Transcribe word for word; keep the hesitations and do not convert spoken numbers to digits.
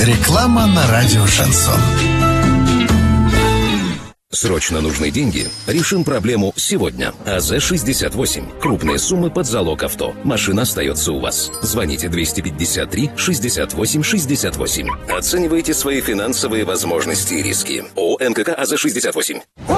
Реклама на радио «Шансон». Срочно нужны деньги? Решим проблему сегодня. АЗ шестьдесят восемь. Крупные суммы под залог авто. Машина остается у вас. Звоните двести пятьдесят три шестьдесят восемь шестьдесят восемь. Оценивайте свои финансовые возможности и риски. ООО эн ка ка АЗ шестьдесят восемь.